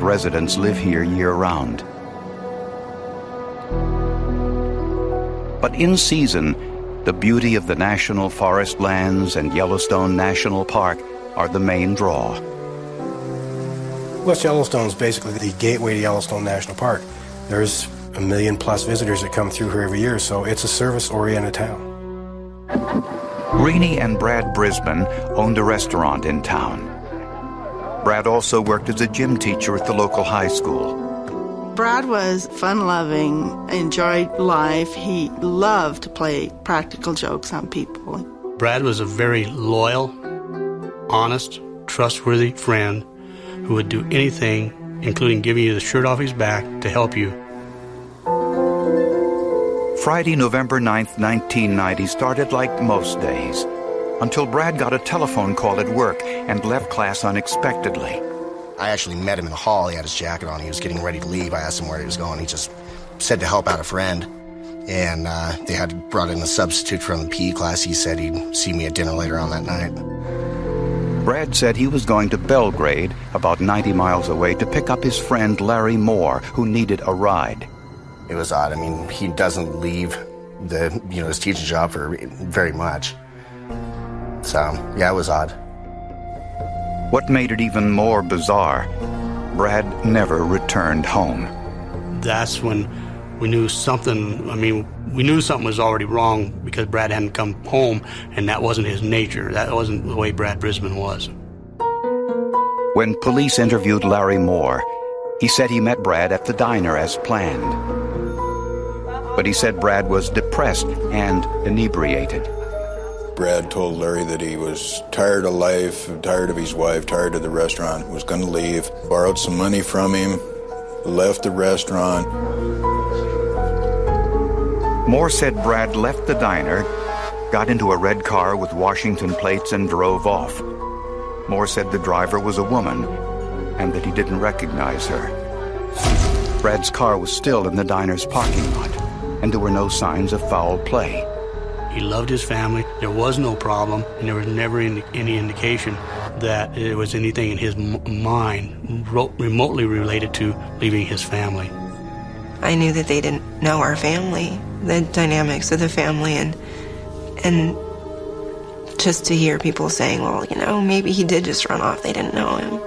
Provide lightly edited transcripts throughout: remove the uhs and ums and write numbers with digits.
residents live here year-round. But in season, the beauty of the national forest lands and Yellowstone National Park are the main draw. West Yellowstone is basically the gateway to Yellowstone National Park. There's 1 million plus visitors that come through here every year, so it's a service-oriented town. Greenie and Brad Brisbane owned a restaurant in town. Brad also worked as a gym teacher at the local high school. Brad was fun-loving, enjoyed life. He loved to play practical jokes on people. Brad was a very loyal, honest, trustworthy friend who would do anything, including giving you the shirt off his back, to help you. Friday, November 9th, 1990 started like most days, until Brad got a telephone call at work and left class unexpectedly. I actually met him in the hall. He had his jacket on. He was getting ready to leave. I asked him where he was going. He just said to help out a friend. And they had brought in a substitute from the PE class. He said he'd see me at dinner later on that night. Brad said he was going to Belgrade, about 90 miles away, to pick up his friend Larry Moore, who needed a ride. It was odd. I mean, he doesn't leave his teaching job for very much. So, yeah, it was odd. What made it even more bizarre, Brad never returned home. That's when we knew something was already wrong because Brad hadn't come home, and that wasn't his nature. That wasn't the way Brad Brisbane was. When police interviewed Larry Moore, he said he met Brad at the diner as planned. But he said Brad was depressed and inebriated. Brad told Larry that he was tired of life, tired of his wife, tired of the restaurant, was going to leave, borrowed some money from him, left the restaurant. Moore said Brad left the diner, got into a red car with Washington plates and drove off. Moore said the driver was a woman and that he didn't recognize her. Brad's car was still in the diner's parking lot, and there were no signs of foul play. He loved his family. There was no problem, and there was never any indication that there was anything in his mind remotely related to leaving his family. I knew that they didn't know our family, the dynamics of the family, and just to hear people saying, well, maybe he did just run off. They didn't know him.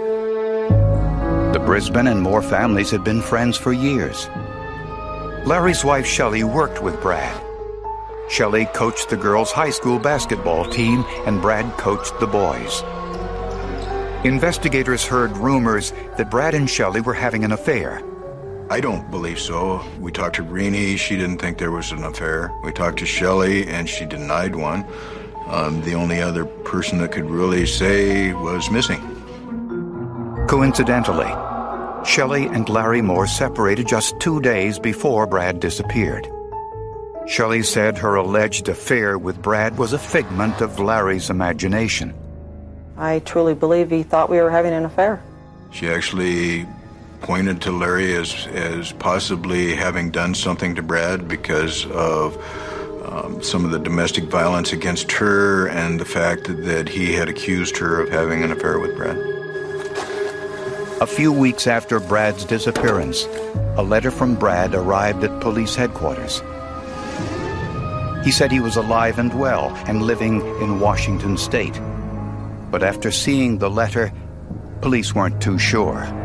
The Brisbane and Moore families had been friends for years. Larry's wife, Shelley, worked with Brad. Shelley coached the girls' high school basketball team, and Brad coached the boys. Investigators heard rumors that Brad and Shelley were having an affair. I don't believe so. We talked to Greenie. She didn't think there was an affair. We talked to Shelley, and she denied one. The only other person that could really say was missing. Coincidentally, Shelley and Larry Moore separated just 2 days before Brad disappeared. Shelley said her alleged affair with Brad was a figment of Larry's imagination. I truly believe he thought we were having an affair. She actually pointed to Larry as possibly having done something to Brad because of some of the domestic violence against her and the fact that he had accused her of having an affair with Brad. A few weeks after Brad's disappearance, a letter from Brad arrived at police headquarters. He said he was alive and well and living in Washington State. But after seeing the letter, police weren't too sure.